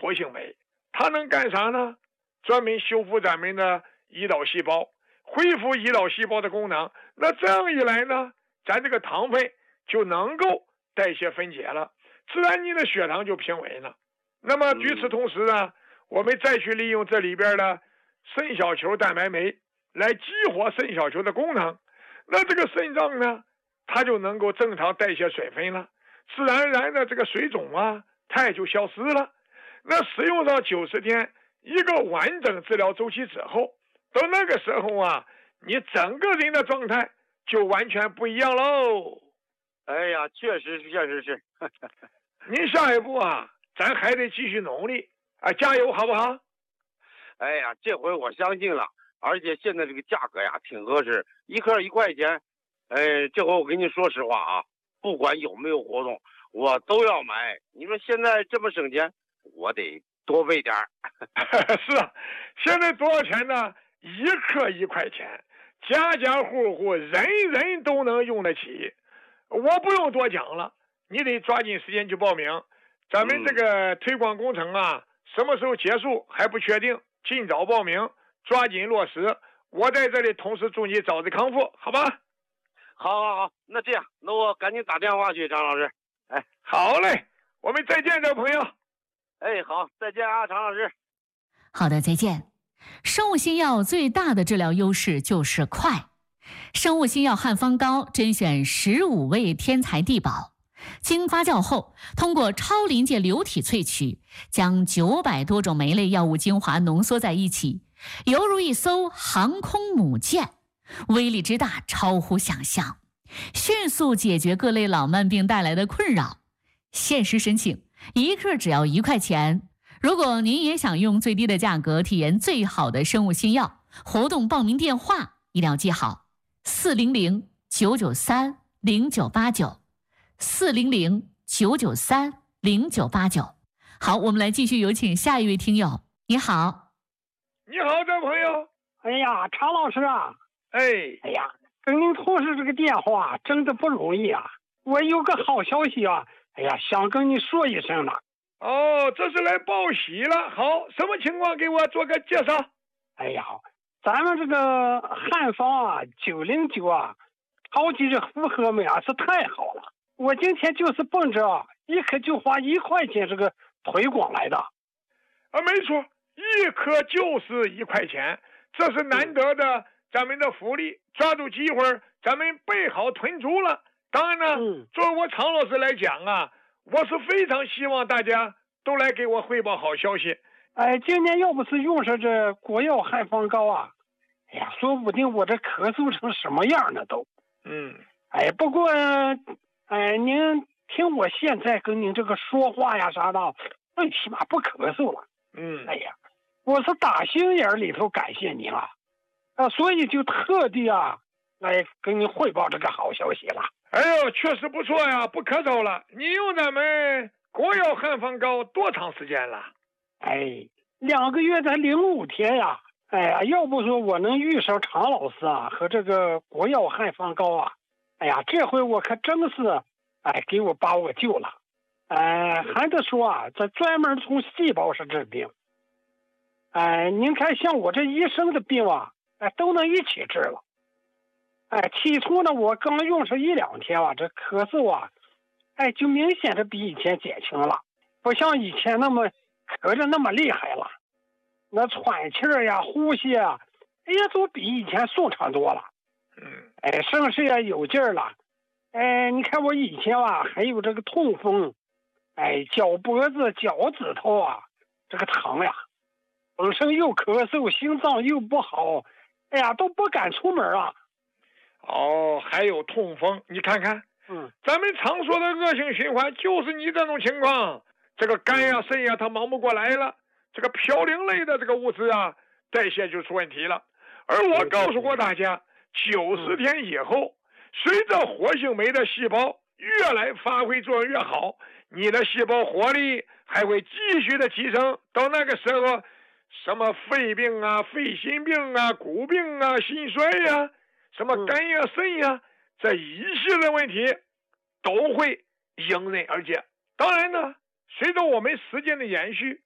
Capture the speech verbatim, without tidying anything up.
活性酶，它能干啥呢？专门修复咱们的胰岛细胞，恢复胰岛细胞的功能。那这样一来呢，咱这个糖分就能够代谢分解了，自然你的血糖就平稳了。那么与此同时呢，我们再去利用这里边的肾小球蛋白酶来激活肾小球的功能，那这个肾脏呢，它就能够正常代谢水分了，自然而然的这个水肿啊，它也就消失了。那使用上九十天一个完整治疗周期之后，到那个时候啊，你整个人的状态就完全不一样喽。 哎呀，确实是，确实是。 您下一步啊，咱还得继续努力啊，加油好不好？ 哎呀，这回我相信了，而且现在这个价格呀挺合适，一克一块钱。哎，这回我跟你说实话啊，不管有没有活动，我都要买。你说现在这么省钱，我得多备点儿。 是啊，现在多少钱呢？一克一块钱，家家户户人人都能用得起。我不用多讲了，你得抓紧时间去报名。咱们这个推广工程啊，什么时候结束还不确定，尽早报名，抓紧落实。我在这里同时祝你早日康复，好吧？ 好好好，那这样，那我赶紧打电话去，张老师。哎， 好嘞，我们再见，这位朋友。 哎，好，再见啊，常老师。 好的，再见。生物新药最大的治疗优势就是快。生物新药汉方膏甄选十五味天材地宝，经发酵后，通过超临界流体萃取，将九百多种酶类药物精华浓缩在一起，犹如一艘航空母舰，威力之大超乎想象，迅速解决各类老慢病带来的困扰。限时申请，一克只要一块钱。如果您也想用最低的价格体验最好的生物新药，活动报名电话一定要记好：四零零九九三零九八九，四零零九九三零九八九。好，我们来继续有请下一位听友。你好。 你好，这位朋友。 哎呀，常老师啊。 哎。 哎呀，跟您通识这个电话真的不容易啊。我有个好消息啊，哎呀，想跟你说一声呢。 哦，这是来报喜了。好，什么情况？给我做个介绍。 哎呀，咱们这个汉方啊，九零九啊，超级这复合酶啊是太好了。我今天就是奔着一颗就花一块钱这个推广来的。 啊，没错，一颗就是一块钱，这是难得的咱们的福利，抓住机会，咱们备好囤足了。当然呢，嗯、作为我常老师来讲啊，我是非常希望大家都来给我汇报好消息。 哎，今年要不是用上这国药汉方膏啊，哎呀，说不定我这咳嗽成什么样呢都。 嗯， 哎，不过，哎，您听我现在跟您这个说话呀啥的，最起码不咳嗽了。 嗯， 哎呀，我是打心眼里头感谢您了，啊，所以就特地啊来跟您汇报这个好消息了。 哎呦，确实不错呀，不咳嗽了。你用咱们国药汉方膏多长时间了？ 哎，两个月才零五天呀。哎呀，要不说我能遇上常老师啊和这个国药汉方膏啊，哎呀，这回我可真是，哎，给我把我救了。哎，还得说啊，这专门从细胞上治病。哎，您看像我这一生的病啊，哎，都能一起治了。哎，起初呢，我刚用上一两天啊，这咳嗽啊，哎，就明显的比以前减轻了，不像以前那么咳着那么厉害了。那喘气儿呀、呼吸啊，哎呀，都比以前顺畅多了。 嗯， 哎，声势也有劲儿了。哎，你看我以前啊，还有这个痛风，哎，脚脖子、脚趾头啊，这个疼呀，本身又咳嗽，心脏又不好，哎呀，都不敢出门啊。 哦，还有痛风，你看看， 嗯， 咱们常说的恶性循环就是你这种情况，这个肝呀、肾呀，它忙不过来了，这个嘌呤类的这个物质啊，代谢就出问题了。而我告诉过大家，九十天以后，随着活性酶的细胞越来发挥作用越好，你的细胞活力还会继续的提升，到那个时候，什么肺病啊、肺心病啊、骨病啊、心衰呀、啊。什么肝呀、肾呀，这一系列问题都会迎刃而解。当然呢，随着我们时间的延续，